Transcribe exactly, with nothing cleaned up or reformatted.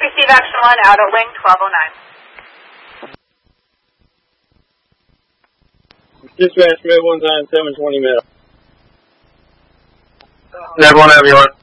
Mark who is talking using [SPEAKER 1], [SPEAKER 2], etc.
[SPEAKER 1] Receive action one, out at wing twelve oh nine.
[SPEAKER 2] Dispatch, Med one's on seven twenty middle.
[SPEAKER 3] Med one, have you on?